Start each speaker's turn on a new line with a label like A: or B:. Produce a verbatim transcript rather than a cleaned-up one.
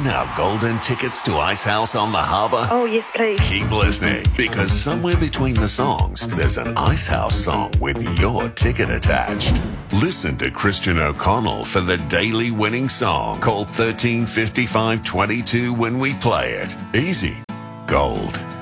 A: win our golden tickets to Icehouse on the Harbour?
B: Oh, yes, please.
A: Keep listening, because somewhere between the songs, there's an Icehouse song with your ticket attached. Listen to Christian O'Connell for the daily winning song. Call thirteen fifty-five twenty-two when we play it. Easy. Gold.